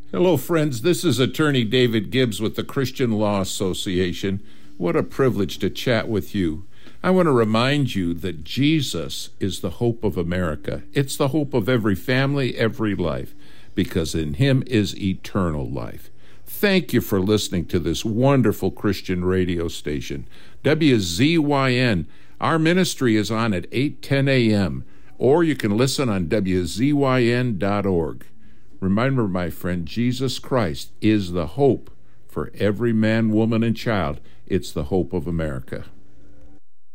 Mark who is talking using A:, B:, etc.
A: Hello, friends. This is attorney David Gibbs with the Christian Law Association. What a privilege to chat with you. I want to remind you that Jesus is the hope of America. It's the hope of every family, every life, because in him is eternal life. Thank you for listening to this wonderful Christian radio station, WZYN. Our ministry is on at 8:10 a.m., or you can listen on WZYN.org. Remember, my friend, Jesus Christ is the hope for every man, woman, and child. It's the hope of America.